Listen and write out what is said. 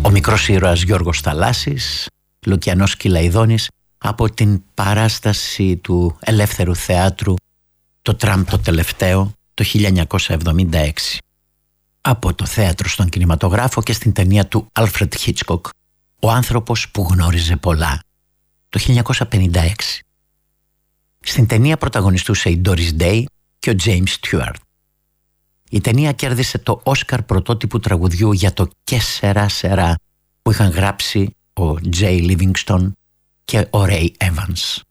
Ο μικρός ήρωας Γιώργος Θαλάσσης, Λουκιανός Κυλαϊδόνης, από την παράσταση του Ελεύθερου Θεάτρου «Το Τραμπ το τελευταίο» το 1976. Από το θέατρο στον κινηματογράφο και στην ταινία του Άλφρεντ Χίτσκοκ «Ο άνθρωπος που γνώριζε πολλά» το 1956. Στην ταινία πρωταγωνιστούσε η Doris Day και ο James Stewart. Η ταινία κέρδισε το Όσκαρ πρωτότυπου τραγουδιού για το «Και σερά σερά» που είχαν γράψει ο Jay Livingston και ο Ray Evans.